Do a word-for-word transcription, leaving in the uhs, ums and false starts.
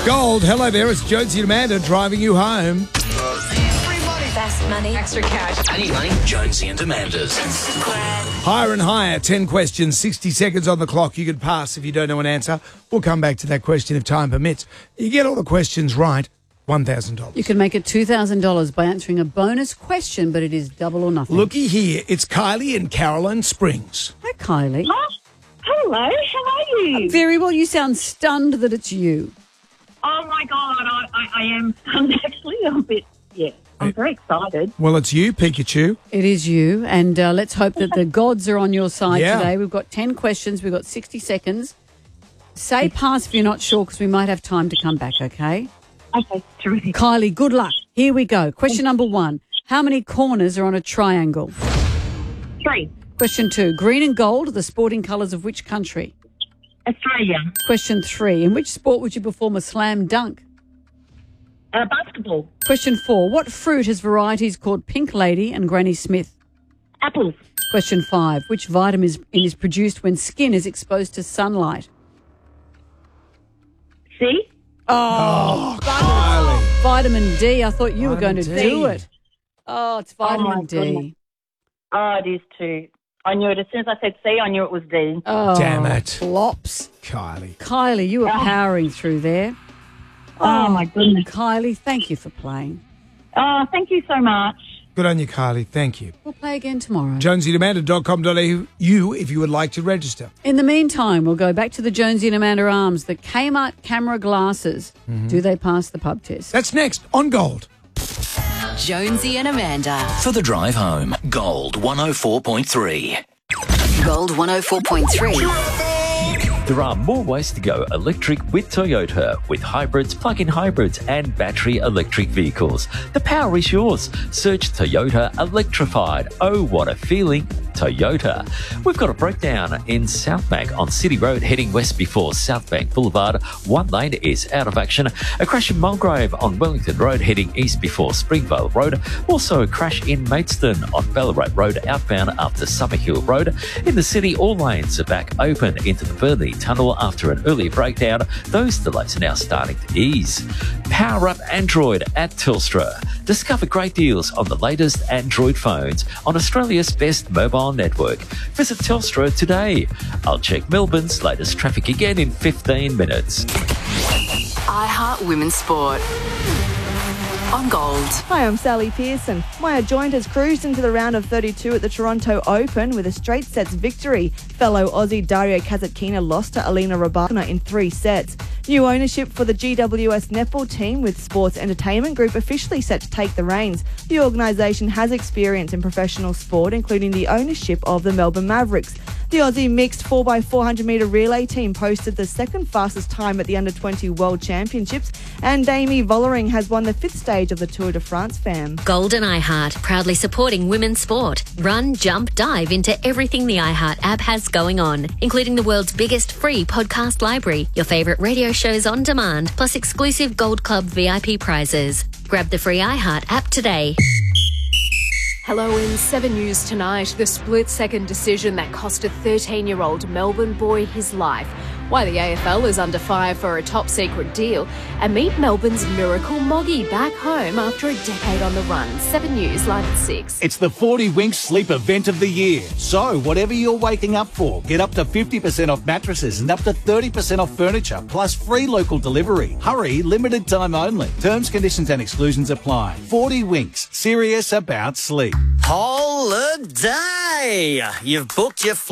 Gold, hello there. It's Jonesy and Amanda driving you home. Free money. Fast money. Extra cash. I need money. Jonesy and Amanda's. Higher and higher. ten questions, sixty seconds on the clock. You can pass if you don't know an answer. We'll come back to that question if time permits. You get all the questions right, one thousand dollars. You can make it two thousand dollars by answering a bonus question, but it is double or nothing. Looky here. It's Kylie in Caroline Springs. Hi, Kylie. Oh, hello, how are you? Very well. You sound stunned that it's you. Oh, my God, I, I, I am stunned, actually. I'm a bit, yeah, I'm very excited. Well, it's you, Pikachu. It is you, and uh, let's hope that the gods are on your side Yeah. today. We've got ten questions. We've got sixty seconds. Say pass if you're not sure, because we might have time to come back, okay? Okay, terrific. Kylie, good luck. Here we go. Question number one. How many corners are on a triangle? Three, Question two. Green and gold are the sporting colours of which country? Australia, Question three. In which sport would you perform a slam dunk? uh, basketball, Question four. What fruit has varieties called Pink Lady and Granny Smith? apples, Question five. Which vitamin is, is produced when skin is exposed to sunlight? C, Oh, Kylie. vitamin D. I thought you were going to Vitamin do D. it. Oh, it's vitamin my D. goodness. Oh, it is too. I knew it. As soon as I said C, I knew it was D. Oh, Damn it. flops. Kylie. Kylie, you were powering through there. Oh, my goodness. Kylie, thank you for playing. Oh, thank you so much. Good on you, Kylie. Thank you. We'll play again tomorrow. jonesy and amanda dot com dot a u if you would like to register. In the meantime, we'll go back to the Jonesy and Amanda Arms, the Kmart camera glasses. Do they pass the pub test? That's next on Gold. Jonesy and Amanda. For the drive home, Gold one oh four point three. Gold one oh four point three. There are more ways to go electric with Toyota, with hybrids, plug-in hybrids and battery electric vehicles. The power is yours. Search Toyota Electrified. Oh, what a feeling. Toyota. We've got a breakdown in Southbank on City Road heading west before Southbank Boulevard. One lane is out of action. A crash in Mulgrave on Wellington Road heading east before Springvale Road. Also a crash in Maidstone on Ballarat Road outbound after Summerhill Road. In the city, all lanes are back open into the Burnley Tunnel after an earlier breakdown. Those delays are now starting to ease. Power up Android at Telstra. Discover great deals on the latest Android phones on Australia's best mobile network. Visit Telstra today. I'll check Melbourne's latest traffic again in fifteen minutes. iHeart Women's Sport. On Gold. Hi, I'm Sally Pearson. Maya Joint has cruised into the round of thirty-two at the Toronto Open with a straight sets victory. Fellow Aussie Daria Kasatkina lost to Alina Rybakina in three sets. New ownership for the G W S netball team with Sports Entertainment Group officially set to take the reins. The organisation has experience in professional sport, including the ownership of the Melbourne Mavericks. The Aussie mixed four by four hundred metre relay team posted the second fastest time at the under twenty World Championships, and Amy Vollering has won the fifth stage of the Tour de France fam. Gold and iHeart, proudly supporting women's sport. Run, jump, dive into everything the iHeart app has going on, including the world's biggest free podcast library, your favourite radio shows on demand, plus exclusive Gold Club V I P prizes. Grab the free iHeart app today. Hello, in Seven News tonight, the split-second decision that cost a thirteen-year-old Melbourne boy his life, why the A F L is under fire for a top-secret deal, and meet Melbourne's miracle Moggy back home after a decade on the run. Seven News, live at six. It's the forty Winks Sleep Event of the Year. So, whatever you're waking up for, get up to fifty percent off mattresses and up to thirty percent off furniture, plus free local delivery. Hurry, limited time only. Terms, conditions and exclusions apply. forty Winks, serious about sleep. Holiday! You've booked your